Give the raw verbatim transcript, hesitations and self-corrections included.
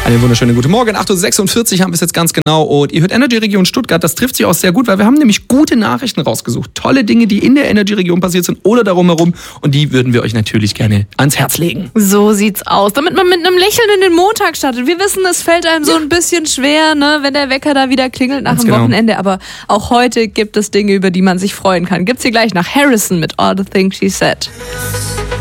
Einen wunderschönen guten Morgen. acht Uhr sechsundvierzig haben wir es jetzt ganz genau. Und ihr hört Energy Region Stuttgart. Das trifft sich auch sehr gut, weil wir haben nämlich gute Nachrichten rausgesucht. Tolle Dinge, die in der Energy Region passiert sind oder darum herum. Und die würden wir euch natürlich gerne ans Herz legen. So sieht's aus. Damit man mit einem Lächeln in den Montag startet. Wir wissen, es fällt einem so ein bisschen schwer, ne, wenn der Wecker da wieder klingelt nach Ganz dem genau. Wochenende. Aber auch heute gibt es Dinge, über die man sich freuen kann. Gibt's hier gleich nach Harrison mit All the Things She Said.